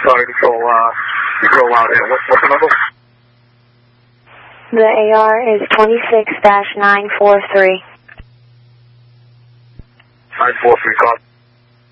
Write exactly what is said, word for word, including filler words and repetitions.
Sorry, control, uh, control out here. What, what's the number? The A R is twenty-six dash nine four three. nine four three, call.